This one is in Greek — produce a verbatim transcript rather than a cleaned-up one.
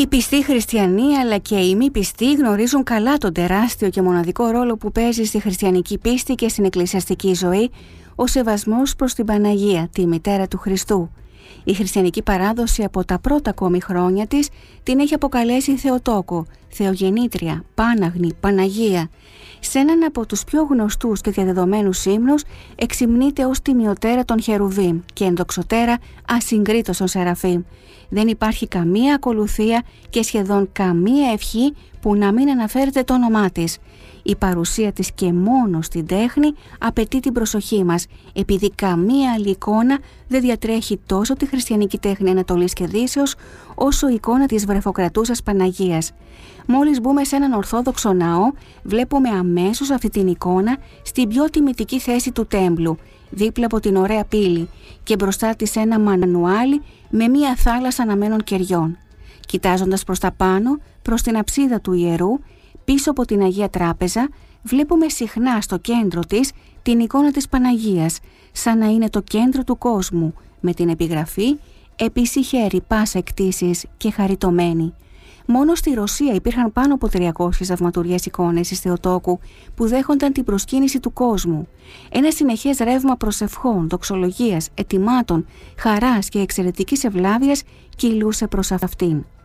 Οι πιστοί χριστιανοί αλλά και οι μη πιστοί γνωρίζουν καλά τον τεράστιο και μοναδικό ρόλο που παίζει στη χριστιανική πίστη και στην εκκλησιαστική ζωή ο σεβασμός προς την Παναγία, τη μητέρα του Χριστού. Η χριστιανική παράδοση από τα πρώτα ακόμη χρόνια της την έχει αποκαλέσει Θεοτόκο, Θεογεννήτρια, Πάναγνη, Παναγία. Σε έναν από τους πιο γνωστούς και διαδεδομένους ύμνους εξυμνείται ως τιμιωτέρα των Χερουβίμ και ενδοξωτέρα ασυγκρίτως των Σεραφείμ. Δεν υπάρχει καμία ακολουθία και σχεδόν καμία ευχή που να μην αναφέρεται το όνομά της. Η παρουσία της και μόνο στην τέχνη απαιτεί την προσοχή μας, επειδή καμία άλλη εικόνα δεν διατρέχει τόσο τη χριστιανική τέχνη Ανατολής και Δύσεως, όσο η εικόνα της βρεφοκρατούσας Παναγίας. Μόλις μπούμε σε έναν ορθόδοξο ναό, βλέπουμε αμέσως αυτή την εικόνα στην πιο τιμητική θέση του τέμπλου, δίπλα από την ωραία πύλη, και μπροστά της ένα μανουάλι με μία θάλασσα αναμένων κεριών. Κοιτάζοντας προς τα πάνω, προς την αψίδα του ιερού, πίσω από την Αγία Τράπεζα, βλέπουμε συχνά στο κέντρο της την εικόνα της Παναγίας, σαν να είναι το κέντρο του κόσμου, με την επιγραφή «Επίση χέρι πάσα εκτίσεις και χαριτωμένη». Μόνο στη Ρωσία υπήρχαν πάνω από τριακόσιες θαυματουργές εικόνες της Θεοτόκου που δέχονταν την προσκύνηση του κόσμου. Ένα συνεχές ρεύμα προσευχών, δοξολογίας, ετοιμάτων, χαράς και εξαιρετικής ευλάβειας κυλούσε προς αυτήν.